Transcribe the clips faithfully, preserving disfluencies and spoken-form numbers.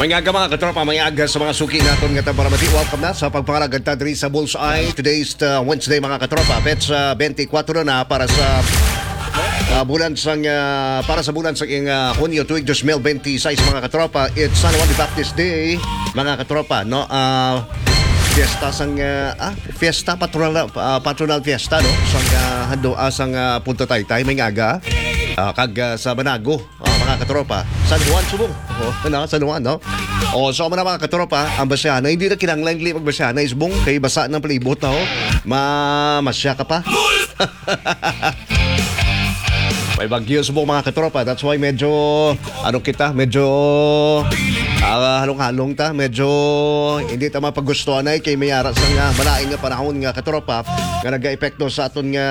Mangaga mga katropa, mangaga sa mga suki naton nga tabaramati. Welcome na sa pagpangalagad ta diri sa Bullseye. Today's uh, Wednesday mga katropa. Pets uh, twenty-four na para sa uh, bulan sang uh, para sa bulan sang uh, Hunyo tuig twenty twenty-six mga katropa. It's San Juan de Baptist Day mga katropa, no? Uh, fiesta sang uh, ah, fiesta patronal uh, patronal fiesta no sang uh, hando uh, sang uh, Punta Taytay mangaga. Uh, kag uh, sa Banago, uh, mga katropa, San Juan Subong. Oh, ano, San Juan, no? O, so mga mga katropa, ang Basyana, hindi na kinanglan li mag-Basyana, Subong, kay basa ng palibot na, oh. Ma, masya ka pa. May bagyo Subong mga katropa, that's why medyo, ano kita, medyo, uh, halong-halong ta, medyo, hindi ta mapagustuhan ay kay mayara sa nga, malaing nga panahon nga katropa, nga nag-epekto sa aton nga,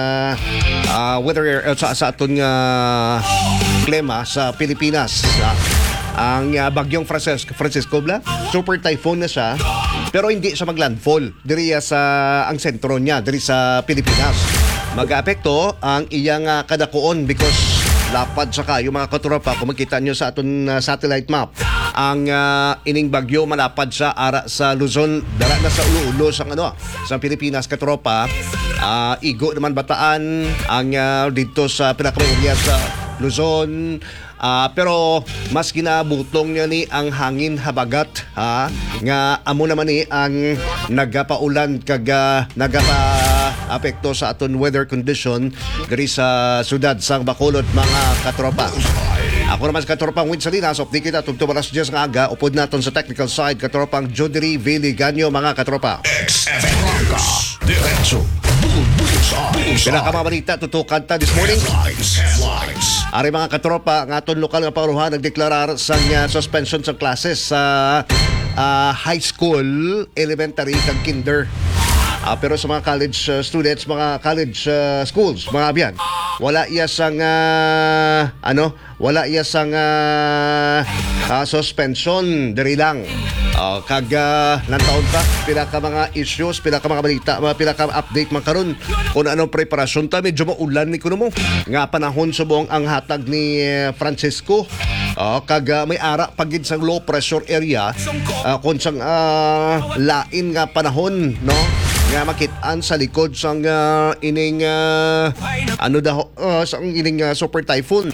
uh, weather, uh, sa, sa aton nga, klima sa Pilipinas. Uh, ang uh, bagyong Francisco, Francisco Bla, super typhoon na siya, pero hindi siya maglandfall diri sa ang sentro niya diri sa Pilipinas. Mag-apekto ang iyang uh, kadakuon because lapad sa kayo mga katropa kung makita nyo sa aton uh, satellite map ang uh, ining bagyo malapad sa ara sa Luzon, dara na sa ulo-ulo sa ano sa Pilipinas katropa. Uh, igo naman bataan ang uh, dito sa pinakamayya sa Luzon. Uh, pero mas ginabutong niya ni ang hangin habagat ha nga amo naman ni ang nagapaulan kag uh, nagapa apekto sa aton weather condition diri sa sudad sang Bacolod mga katropa. Ako naman sa katropang Win Salinas, opdi kita tugtong alas diyes nga aga, upod naton sa technical side katropang Jodiri Viliganyo mga katropa. X F M Roncas, diretso, Bullseye. Pinakamabalita tutukan ta this morning. Headlines, headlines. Ari mga katropa, ang aton lokal nga pauruhan nagdeklarar sang uh, suspension sa classes sa uh, high school, elementary kag kinder. Uh, pero sa mga college uh, students, mga college uh, schools, mga abyan, wala iya sang uh, ano, wala iya sang uh, uh, suspension diri lang. Uh, kag uh, ng taon pa, pinaka mga issues, pinaka mga balita, mga pinaka update man karon kung anong preparasyon ta, medyo maulan ni kuno mo. Nga panahon subong ang hatag ni uh, Francisco. Uh, kag uh, may ara pagid sang low pressure area uh, kung sang uh, lain nga panahon, no? Nga makitaan sa likod sang uh, ining uh, ano daw uh, sang ining uh, super typhoon.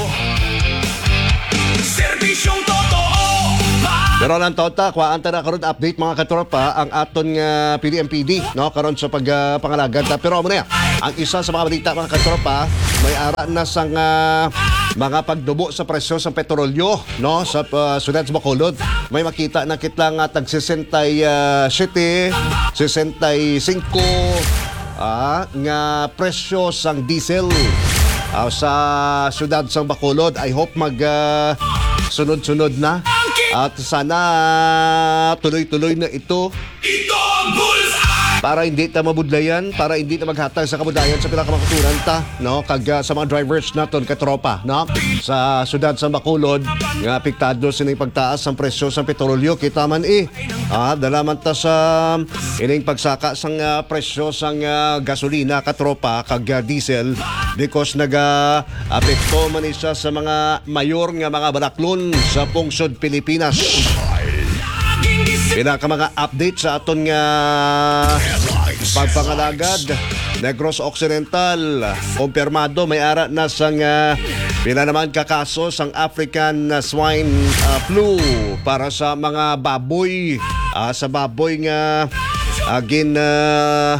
Servisyong totoo. Pero lang tota, kuhaan ta na karon update mga katropa ang aton nga uh, P D M P D, no? Karon sa pag uh, pangalagan ta. Pero amo na yan. Ang isa sa mga balita mga katropa, may ara na sang uh, mga pagdubo sa presyo sa petrolyo, no? Sa uh, sudad sa Bacolod. May makita na kitla nga tag sesentaysiete, sesentaysinko ah, nga presyo sang diesel uh, sa sudad sa Bacolod. I hope mag uh, sunod-sunod na. At sana tuloy-tuloy na ito. Ito ang Bullseye. Para hindi ta mabudlayan, para hindi ta maghatag sa kabudayan sa pinakamakaturan ta, no? Kag uh, sa mga drivers naton katropa, no? Sa sudad sa Bacolod, nga apektado sining pagtaas ng presyo sa petrolyo, kita man eh. Ah, dala man ta sa ining pagsaka sang uh, presyo sang uh, gasolina katropa kag uh, diesel because naga apekto man isa sa mga mayor nga mga balaklon sa pungsod Pilipinas. Pinaka mga update sa aton nga pagpangalagad. Negros Occidental, kumpirmado may ara na sang uh, pila naman kakaso sang African uh, swine uh, flu para sa mga baboy. Uh, sa baboy nga agin uh,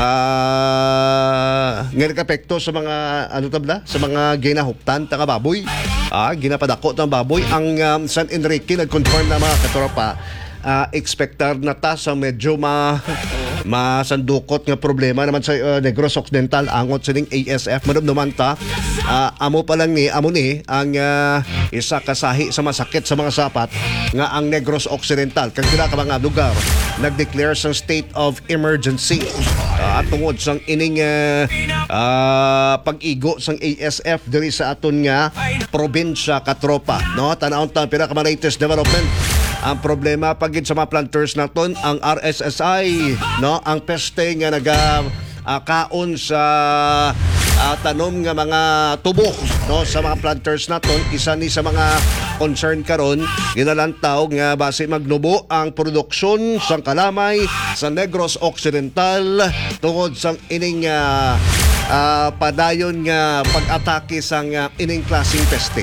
uh, nga nagapekto sa mga ano tabla sa mga ginahuptan ta nga baboy. Ah, ginapadako ng baboy ang um, San Enrique nag-confirm na mga katropa. Uh, expectar na ta sa medyo ma masandukot nga problema naman sa uh, Negros Occidental angot sining A S F manumduman ta uh, amo pa lang ni amo ni ang uh, isa kasahi sa masakit sa mga sapat nga ang Negros Occidental kag pila ka mga lugar nag-declare sa state of emergency uh, at tungod sang ining uh, uh, pag-igo sang A S F diri sa aton nga probinsya katropa, no? Tan-aon ta pila ka latest development. Ang problema pagid sa mga planters naton ang R S S I, no? Ang peste nga naga uh, kaon sa ah, tanom nga mga tubo no sa mga planters naton. Isa ni sa mga concern karon ginalantaw nga base magnubo ang produksyon sang kalamay sa Negros Occidental tungod sang ining ah, ah, padayon nga pag-atake sang ah, ining klaseng peste.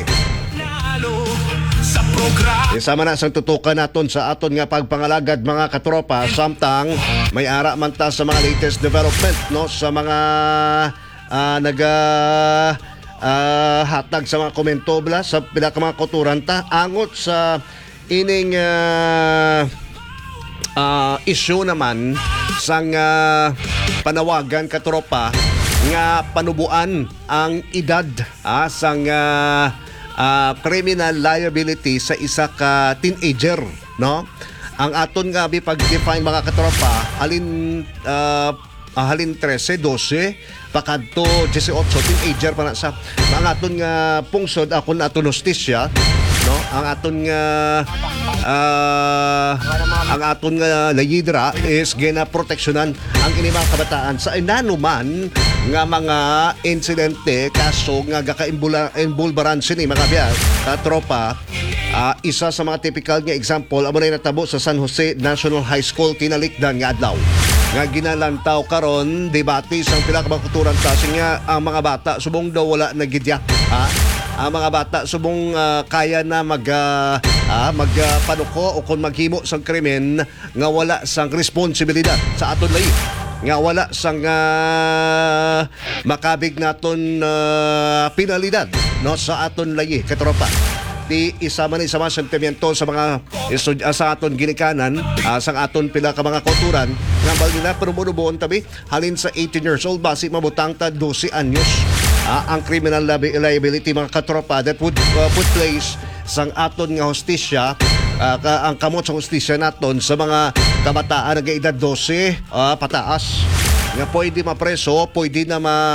Sa programa Isama na sang tutukan naton sa aton nga pagpangalagad mga katropa samtang may ara man ta sa mga latest development no sa mga ah, naga ah, hatag sa mga komento bla sa pila ka mga koturan ta angot sa ining ah, ah, issue naman sang ah, panawagan katropa nga panubuan ang edad ah, sang ah, Uh, criminal liability sa isa ka teenager no ang aton nga bi pag-define mga katropa halin uh, uh, halin thirteen, twelve pakadto eighteen teenager pa na sa mga aton nga pungsod akon aton hostisya no ang aton nga uh, ang aton nga layidra is gina proteksyonan ang ini mga kabataan sa inanuman nga mga insidente kaso nga gaka-inbulbaran sini mga biya ka tropa. Uh, isa sa mga typical nga example amo na natabo sa San Jose National High School kinalikdan nga adlaw nga ginalantaw karon debate sang pila ka mga kulturan kasi nga ang mga bata subong daw wala nagidya ha ang mga bata subong uh, kaya na mag uh, uh, magpanuko o kung maghimo sang krimen nga wala sang responsibilidad sa aton lahi nga wala sang uh, makabig naton uh, penalidad no sa aton lahi katropa. Di isa man sa mga sentimiento sa mga istud- sa aton ginikanan uh, sa aton pila ka mga kulturan nga bal nila perumunubuon tabi halin sa eighteen years old basi mabutang ta twelve anyos uh, ang criminal liability mga katropa that would uh, put place sang aton nga hostisya uh, ka, ang kamot sa hostisya naton sa mga kabataan nga edad twelve uh, pataas nga pwede mapreso pwede na ma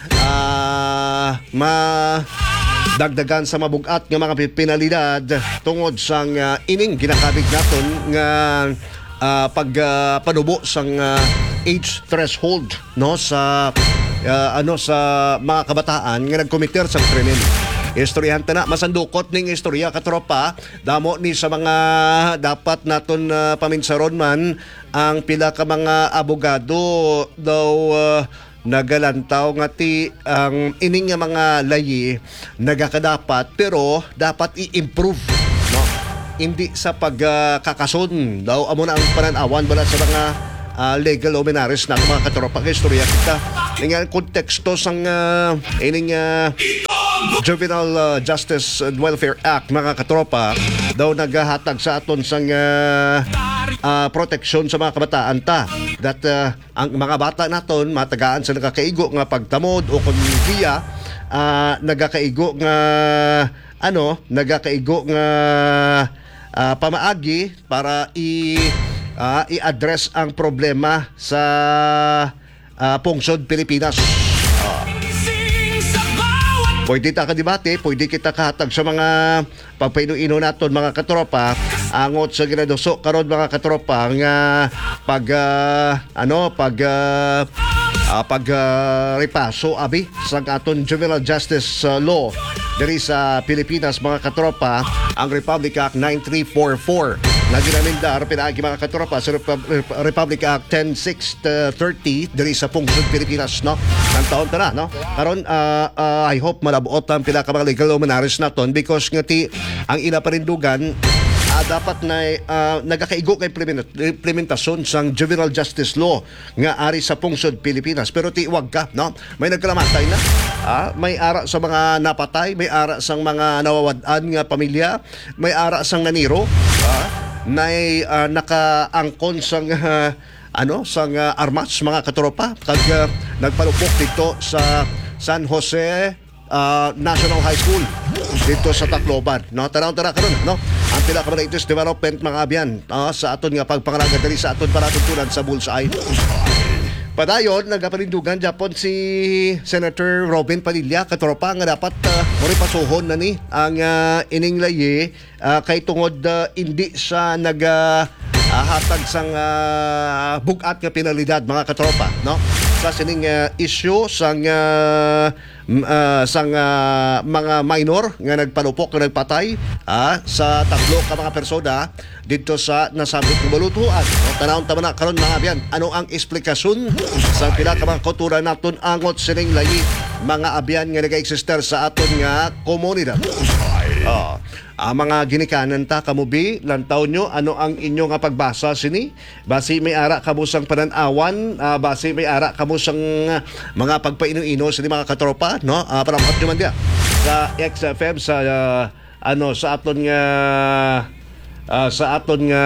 uh, ma dagdagan sa mabugat nga mga penalidad tungod sang uh, ining ginakabig naton nga uh, pag uh, panubo sang uh, age threshold no sa uh, ano sa mga kabataan nga nagkomiter sa krimen. Istoryahan ta na masandukot ning istorya katropa damo ni sa mga dapat naton uh, paminsaron man ang pila ka mga abogado daw uh, nagalantaw nga ti ang ining nga mga layi nagakadapat pero dapat i-improve no hindi sa pagkakason uh, daw amo na ang pananawan bala sa mga uh, legal luminaries na mga katropa kay istorya kita nga konteksto sang uh, ining uh, Juvenile uh, Justice and Welfare Act mga katropa daw naghahatag sa aton sang uh, uh, proteksyon sa mga kabataan ta that uh, ang mga bata naton matagaan sa nagakaigo nga pagtamod o kung hiya uh, nagakaigo nga ano nagakaigo nga uh, pamaagi para i uh, i-address ang problema sa uh, pungsod Pilipinas. Pwede ta ka debate, pwede kita kahatag sa mga pagpainuino naton mga katropa angot sa ginaduso karon mga katropa nga pag uh, ano pag uh, uh, pag uh, repaso abi sa aton juvenile justice uh, law diri sa Pilipinas mga katropa ang Republic Act nine three four four na ginamindar pinaagi mga katropa sa Republic Act ten six thirty diri sa pungsod Pilipinas no ng taon ta na no karon uh, uh, I hope malabuot ang pila ka mga legal luminaries naton because nga ti ang ila parindugan uh, dapat na uh, nagakaigo kay implementasyon sang juvenile justice law nga ari sa pungsod Pilipinas pero ti wag ka no may nagkalamatay na ah, may ara sa mga napatay may ara sang mga nawawad-an nga pamilya may ara sang naniro ah, na uh, nakaangkon sang uh, ano sang uh, armas mga katropa kag uh, nagpalupok dito sa San Jose uh, National High School dito sa Tacloban no tanaw tara karon no ang pila ka latest development mga abyan uh, sa aton nga pagpangalaga diri sa aton paratuntunan sa Bullseye. Padayon nagapanindugan Japon si Senator Robin Padilla katropa nga dapat uh, moripasuhon na ni ang uh, ining layi uh, kay tungod uh, hindi sa naga uh, hatag sang uh, bugat nga penalidad mga katropa, no? Sa sining uh, issue sang uh, m- uh, sang uh, mga minor nga nagpanupok nga nagpatay ah, sa tatlo ka mga persona dito sa nasabit ng balutuan. No? Tanawon tama na karon mga abyan, ano ang eksplikasyon sa pila ka mga kultura naton angot sining layi mga abyan nga nag-eksister sa aton nga komunidad. Oh, ang mga ginikanan ta kamubi lantaw nyo ano ang inyo nga pagbasa sini basi may ara kamo sang pananawan, uh, basi may ara kamo sang uh, mga pagpaino-ino sini mga katropa, no? Uh, para nyo man dia sa X F M sa uh, ano sa aton nga uh, sa aton nga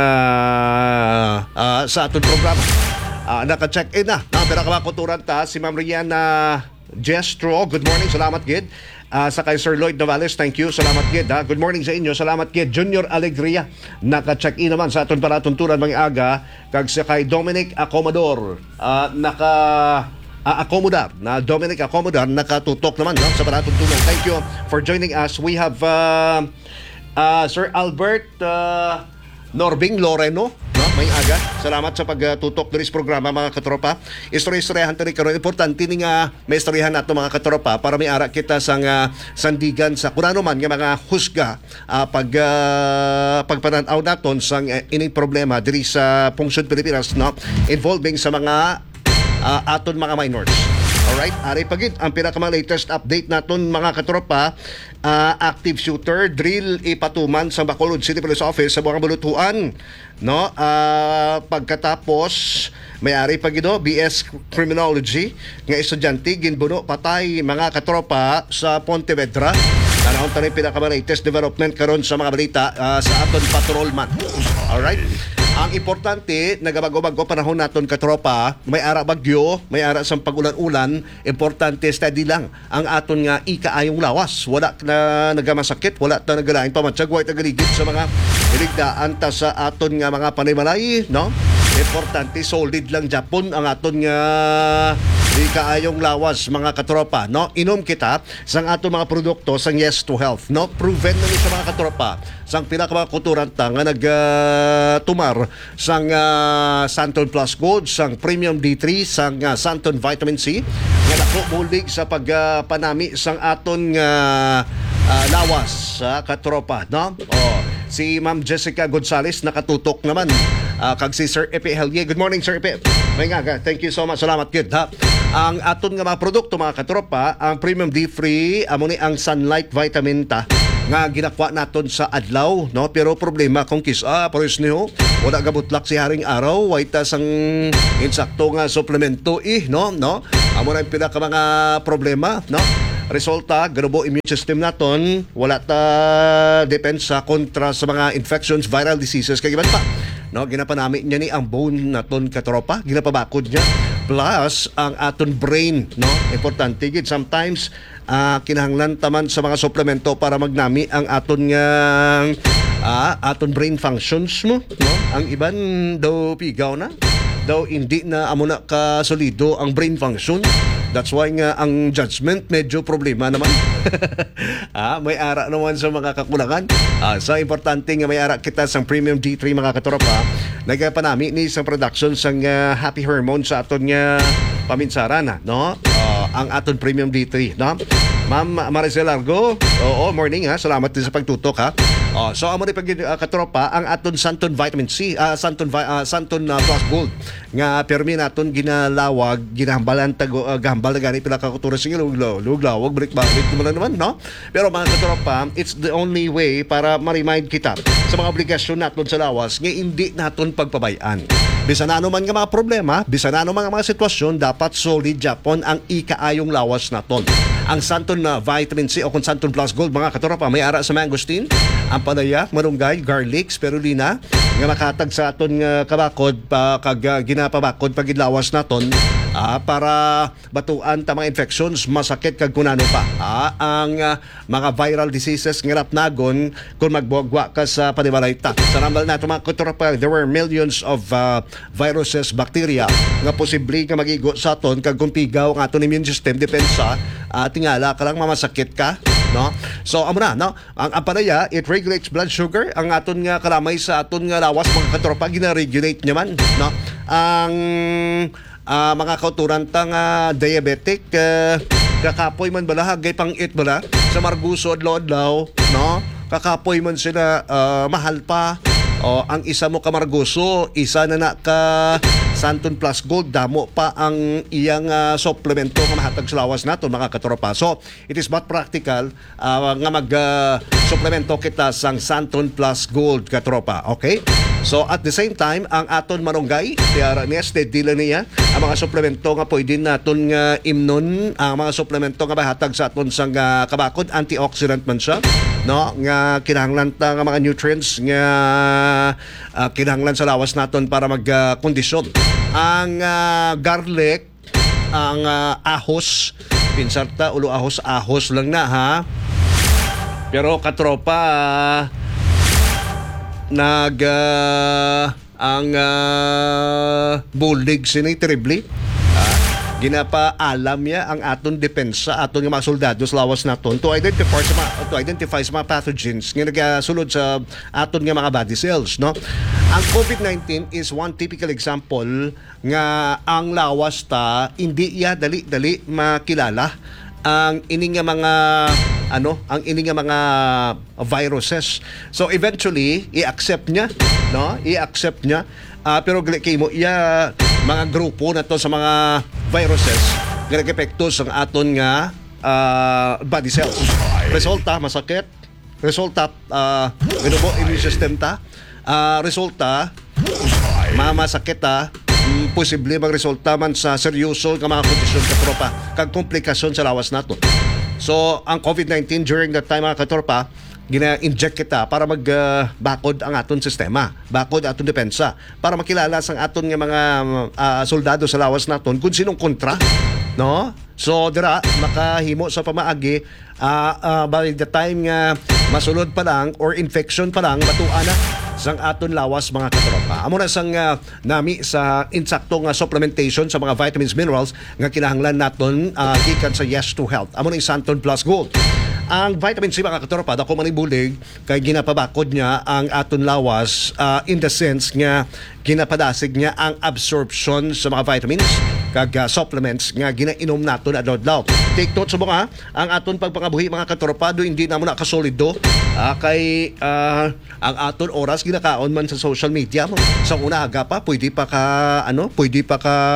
uh, sa aton programa. Uh, naka-check in na. Uh, pero kamakuturan ta si Ma'am Rihanna Gestro. Good morning, salamat gid. Uh, sa kay Sir Lloyd Novales, thank you, salamat gid. Ha? Good morning sa inyo, salamat gid. Junior Alegria, naka-check in naman sa aton paratuntunan mga aga. Kag sa kay Dominic Acomodor, uh, naka uh, accommodar na Dominic Acomodar nakatutok naman, no, sa paratuntunan. Thank you for joining us. We have uh, uh, Sir Albert uh, Norbing Loreno, no? May aga. Salamat sa pagtutok diri sa programa mga katropa. Istorya-istoryahan tani karon, importante ni nga may istoryahan nato mga katropa para may ara kita sang uh, sandigan sa kunano man nga mga husga uh, pag uh, pagpanan-aw naton sang uh, ining problema diri sa Pungsod Pilipinas, no, involving sa mga uh, aton mga minors. Alright, ari pagit ang pinaka latest update naton mga katropa. Uh, active shooter drill ipatuman sa Bacolod City Police Office sa buong Balutuan, no? Uh, pagkatapos may-ari pagido B S Criminology nga estudyante ginbuno patay mga katropa sa Pontevedra. Tanahon tayo pinaka latest development karon sa mga balita uh, sa aton patrolman. Alright. Ang importante, nagabago-bago panahon naton katropa, may ara bagyo, may ara sang pagulan-ulan, importante steady lang ang aton nga ikaayong lawas. Wala na nagamasakit, wala na nagalain pamatsyag, wala nagaligid sa mga iligdaan ta sa aton nga mga panimalay, no? Importante, solid lang Japon ang aton nga ikaayong lawas mga katropa, no? Inom kita sang aton mga produkto sang Yes to Health, no? Proven na ni sa mga katropa sang pila ka mga kulturan ta nga nagtumar uh, sang uh, Santon Plus Gold, sang Premium D three, sang uh, Santon Vitamin C nga dako mulig sa pagpanami uh, sang aton uh, uh, lawas sa uh, katropa, no? Oh, si Ma'am Jessica Gonzales nakatutok naman. Uh, kag si Sir Epe Helye. Good morning, Sir Epe. May nga, thank you so much. Salamat, kid. Ha? Ang aton nga mga produkto, mga katropa, ang Premium D-Free, amo ni ang Sunlight Vitamin ta, nga ginakwa naton sa adlaw, no? Pero problema kung kisa, pares niyo, wala gabutlak si haring araw, waita sang insakto nga suplemento, eh, no? No? Amo na yung pinaka mga problema, no? Resulta, grabe immune system naton, wala ta depensa kontra sa mga infections, viral diseases, kaya pa. No, ginapanami niya ni ang bone naton katropa, ginapabakod niya. Plus, ang aton brain, no? Importante gid sometimes uh, kinahanglan taman sa mga suplemento para magnami ang aton nga uh, aton brain functions mo, no? Ang iban daw pigaw na, daw hindi na amo na ka solido ang brain function. That's why nga ang judgment medyo problema naman. ah, may ara naman sa mga kakulangan. Ah, so importante nga may ara kita sang Premium D three mga katropa. Nagapanami ni sa production sang uh, Happy Hormone sa aton nga paminsaran, no? Uh, ang aton Premium D three, no? Ma'am Maricel Largo, oo, morning ha. Salamat din sa pagtutok ha. Oh, so amo ni pag uh, katropa ang aton Santon Vitamin C, uh, Santon uh, Santon uh, Plus Gold nga permi naton ginalawag, ginahambalan tago uh, gahambal gani pila ka kultura sa luglaw, luglawag balik balik naman naman, no? Pero mga katropa, it's the only way para ma-remind kita sa mga obligasyon naton sa lawas nga hindi naton pagpabayaan. Bisan ano man nga mga problema, bisan ano man nga mga sitwasyon, dapat solid Japon ang ikaayong lawas naton. Ang Santon na uh, Vitamin C o kung Santon Plus Gold mga katropa, may ara sa mangosteen, ang palaya, malunggay, garlic, spirulina nga makatag sa aton nga uh, kabakod pa kag uh, ginapabakod pagidlawas naton ah, para batuan ta mga infections masakit kag kunano pa. Ah, ang uh, mga viral diseases nga napnagon kung magbuwagwa ka sa panimalay ta. Sa rambal nato mga katropa, there were millions of uh, viruses, bacteria nga posible nga magigo sa aton kag kumpigaw ang aton immune system depensa. Uh, tingala ka lang mamasakit ka, no? So amo na, no? Ang apanaya, it regulates blood sugar. Ang aton nga kalamay sa aton nga lawas mga katropa gina-regulate naman, no? Ang ah, mga kauturan tang ah, diabetic uh, kakapoy man bala hagay pang it bala sa marguso adlaw-adlaw, no? Kakapoy man sila ah, mahal pa. O ang isa mo kamarguso, isa na na ka Santon Plus Gold, damo pa ang iyang uh, suplemento nga mahatag sa lawas nato mga katropa. So, it is not practical uh, nga mag uh, suplemento kita sang Santon Plus Gold katropa. Okay? So, at the same time, ang aton manunggay, tiara niya, steady lang niya, ang mga suplemento nga pwede naton nga imnon, ang mga suplemento nga mahatag sa aton sang uh, kabakod, antioxidant man siya, no? Nga kinahanglan ta nga mga nutrients nga uh, kinahanglan sa lawas naton para magkondisyon. Ang uh, garlic, ang uh, ahos, pinsarta, ulo ahos, ahos lang na ha. Pero katropa, uh, nag uh, ang uh, bulig sini terribly. Ginapa alam niya ang aton depensa, aton nga mga soldado sa lawas naton to identify sa mga, to identify sa mga pathogens nga nagasulod sa aton nga mga body cells, no? Ang COVID nineteen is one typical example nga ang lawas ta hindi iya dali-dali makilala ang ining nga mga ano, ang ining nga mga viruses. So eventually i-accept niya, no? I-accept niya. Uh, pero kay mo iya mga grupo na to sa mga viruses nga nag-epekto sa aton nga uh, body cells. Resulta masakit. Resulta uh, ginubo immune system ta. Uh, resulta mamasakit ta. Mm, posible magresulta man sa seryoso nga mga kondisyon katropa kag komplikasyon sa lawas nato. So ang COVID nineteen during that time mga katropa gina-inject kita para mag-bakod uh, ang aton sistema, bakod aton depensa, para makilala sang aton nga mga uh, soldado sa lawas naton kung sinong kontra, no? So dira makahimo sa pamaagi uh, uh, by the time nga masulod pa lang or infection pa lang batuan na sang aton lawas mga katropa. Amo na sang uh, nami sa insakto nga supplementation sa mga vitamins minerals nga kinahanglan naton uh, gikan sa Yes to Health. Amo na yung Santon Plus Gold. Ang vitamin C mga katropa, dako man ibulig kay ginapabakod niya ang aton lawas uh, in the sense nga ginapadasig niya ang absorption sa mga vitamins kag uh, supplements nga ginainom naton adlaw-adlaw. Take note sa mga ang aton pagpangabuhi mga katropa do hindi namo na kasolido uh, kay uh, ang aton oras ginakaon man sa social media mo. Sa una aga pa pwede pa ka ano, pwede pa ka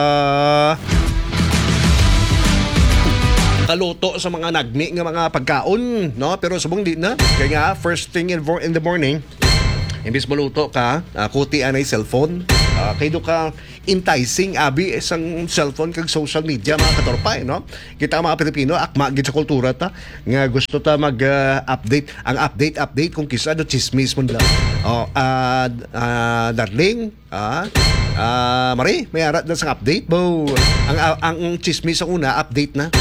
kaluto sa mga nagmi nga mga pagkaon, no? Pero subong di na. Kaya nga, first thing in, in the morning, imbis maluto ka, uh, kuti anay cellphone, uh, kay do ka enticing abi isang cellphone kag social media mga katorpay, no? Kita mga Pilipino akma gid sa kultura ta nga gusto ta mag-update, uh, ang update update kung kisa do chismis mo lang. Oh, uh, uh, darling, ah, uh, Mari, may arat na sa update bo. Ang ang, ang chismis sa una update na.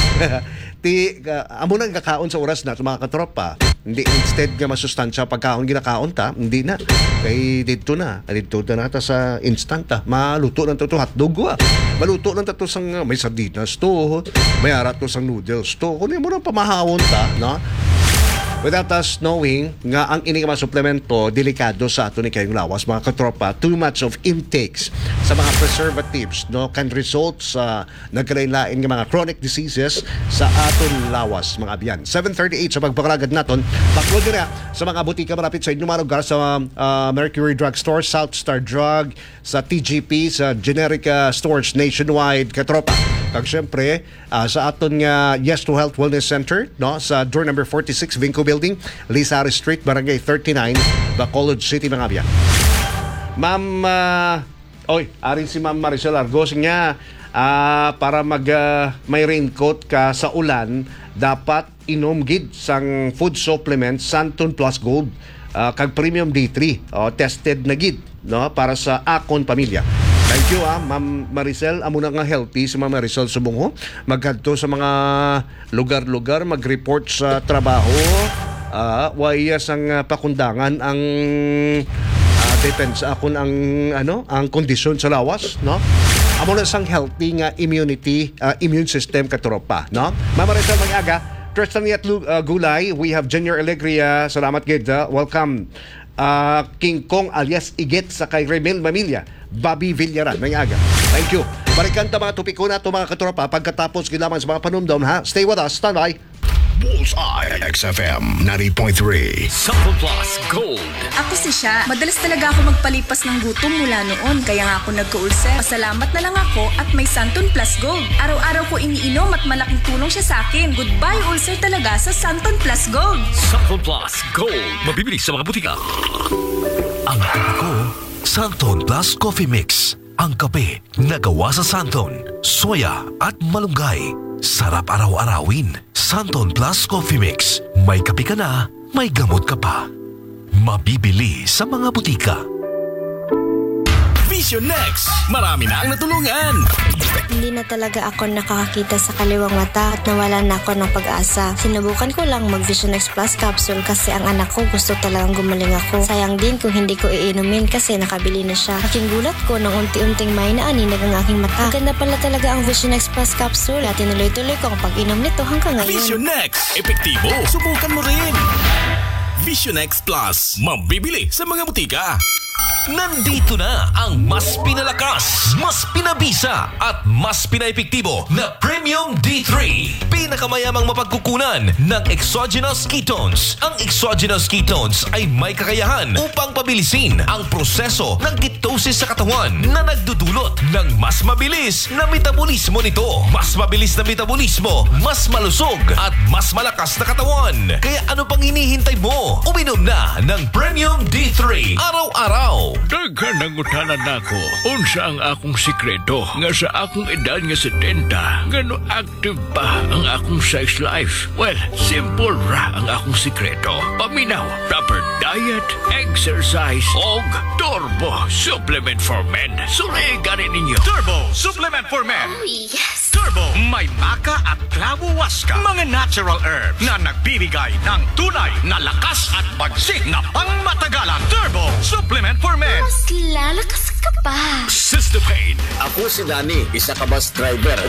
Ti uh, amo nang kakaon sa oras na mga katropa. Hindi instead nga masustansya pagkaon ginakaon ta, hindi na. Kay dito na, dito na nata sa instant ta. Maluto ng to hotdog wa. Maluto ng to sang may sardinas to, may arat to sang noodles to. Kunin mo nang pamahawon ta, no? Without us knowing nga ang ini nga mga suplemento delikado sa ato ni kayong lawas mga katropa, too much of intakes sa mga preservatives no can result sa nagkalain-lain nga mga chronic diseases sa aton lawas mga abyan. seven thirty-eight sa pagpakalagad naton baklod na sa mga butika malapit sa inyong mga lugar sa uh, Mercury Drug Store, South Star Drug, sa T G P, sa generic uh, stores nationwide katropa. Kag syempre uh, sa aton nga Yes to Health Wellness Center no sa door number forty-six Vinco Building, Lizares Street, Barangay thirty-nine, Bacolod City mga abyan. Ma'am uh, oy, arin si Ma'am Maricel Argos nga uh, para mag uh, may raincoat ka sa ulan, dapat inom gid sang food supplement Santon Plus Gold uh, kag Premium D three, uh, tested na gid no para sa akon pamilya. Thank you ah, Ma'am Maricel. Amo na nga healthy si Ma'am Maricel Subongo. Magkadto sa mga lugar-lugar, mag-report sa trabaho. Uh, waya sang uh, pakundangan ang uh, depends akon ang ano, ang kondisyon sa lawas, no? Amo na sang healthy nga immunity, uh, immune system katropa, no? Ma'am Maricel Mangaga, Cristaliat Lu- uh, Gulay, we have Junior Alegria, salamat gid, uh, welcome. Uh, King Kong alias Igit sa kay Remel Mamilya, Bobby Villaran, may aga. Thank you. Balikan ta mga tupiko na ito mga katropa pagkatapos gilaman sa mga panumdom ha. Stay with us, standby. Bullseye X F M ninety point three. Sample Plus Gold. Ako si Sha. Madalas talaga ako magpalipas ng gutom mula noon. Kaya nga ako nagka-ulcer. Pasalamat na lang ako at may Santon Plus Gold. Araw-araw ko iniinom at malaking tulong siya sa akin. Goodbye ulcer talaga sa Santon Plus Gold. Sample Plus Gold. Mabibili sa mga butika. Ang kape ko, Santon Plus Coffee Mix. Ang kape na gawa sa Santon, soya at malunggay. Sarap araw-arawin. Santon Plus Coffee Mix. May kape ka na, may gamot ka pa. Mabibili sa mga butika. Vision Next. Marami na ang natulungan. Hindi na talaga ako nakakakita sa kaliwang mata at nawala na ako ng pag-asa. Sinubukan ko lang mag Vision X Plus capsule kasi ang anak ko gusto talagang gumaling ako. Sayang din kung hindi ko iinumin kasi nakabili na siya. Aking gulat ko nang unti-unting may naaninag ang aking mata. Maganda pala talaga ang Vision X Plus capsule at tinuloy-tuloy ko ang pag-inom nito hanggang ngayon. Vision Next. Epektibo. Subukan mo rin. Vision X Plus. Mabibili sa mga butika. Nandito na ang mas pinalakas, mas pinabisa at mas pinaepektibo na Premium D three. Pinakamayamang mapagkukunan ng exogenous ketones. Ang exogenous ketones ay may kakayahan upang pabilisin ang proseso ng ketosis sa katawan na nagdudulot ng mas mabilis na metabolismo nito. Mas mabilis na metabolismo, mas malusog at mas malakas na katawan. Kaya ano pang hinihintay mo? Uminom na ng Premium D three araw-araw. Daghan nangutanan nako unsa ang akong sikreto nga sa akong edad nga setenta ngano active pa ang akong sex life. Well, simple ra ang akong sikreto. Paminaw, proper diet, exercise og Turbo Supplement for Men. Surigan ninyo. Turbo Supplement for Men. Oh, yes! Turbo, may maka at klabo waska. Mga natural herbs na nagbibigay ng tunay na lakas at bagsik na pangmatagalan. Turbo Supplement for Men. Mas lalakas ka pa. Cystopain. Ako si Danny, isa ka bus driver.